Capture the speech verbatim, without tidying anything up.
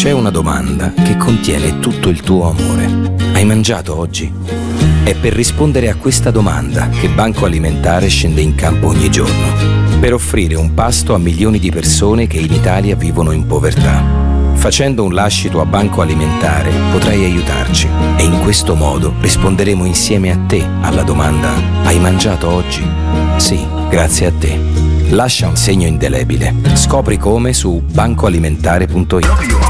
C'è una domanda che contiene tutto il tuo amore. Hai mangiato oggi? È per rispondere a questa domanda che Banco Alimentare scende in campo ogni giorno, per offrire un pasto a milioni di persone che in Italia vivono in povertà. Facendo un lascito a Banco Alimentare potrai aiutarci e in questo modo risponderemo insieme a te alla domanda: hai mangiato oggi? Sì, grazie a te. Lascia un segno indelebile. Scopri come su bancoalimentare punto it.